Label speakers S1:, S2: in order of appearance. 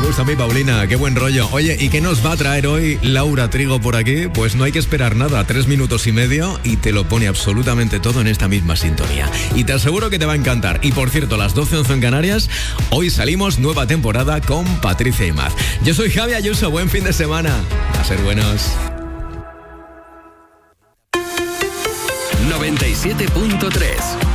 S1: gusta a mí, Paulina, qué buen rollo. Oye, ¿y qué nos va a traer hoy Laura Trigo por aquí? Pues no hay que esperar nada, 3 minutos y medio y te lo pone absolutamente todo en esta misma sintonía. Y te aseguro que te va a encantar. Y por cierto, las 12:11 en Canarias, hoy salimos nueva temporada con Patricia Imaz. Yo soy Javi Ayuso, buen fin de semana. A ser buenos.
S2: 97.3